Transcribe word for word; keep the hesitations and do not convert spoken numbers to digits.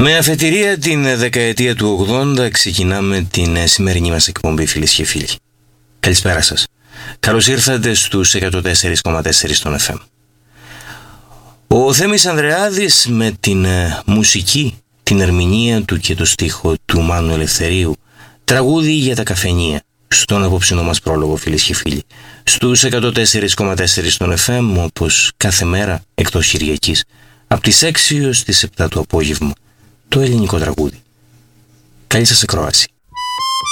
Με αφετηρία την δεκαετία του ογδόντα ξεκινάμε την σημερινή μας εκπομπή, φίλες και φίλοι. Καλησπέρα σας. Καλώς ήρθατε στους εκατόν τέσσερα κόμμα τέσσερα στον εφ εμ. Ο Θέμης Ανδρεάδης με την μουσική, την ερμηνεία του και το στίχο του Μάνου Ελευθερίου, τραγούδι για τα καφενεία, στον απόψινό μας πρόλογο, φίλες και φίλοι. Στους εκατόν τέσσερα κόμμα τέσσερα στον εφ εμ, όπως κάθε μέρα εκτός Κυριακής, από τις έξι έως τις επτά το απόγευμα, το ελληνικό τραγούδι. Καλή σας ακρόαση.